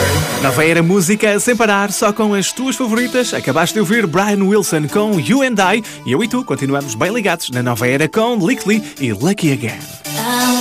Nova Era Música sem parar, só com as tuas favoritas. Acabaste de ouvir Brian Wilson com You and I. E eu e tu continuamos bem ligados na Nova Era com Lickly e Lucky Again.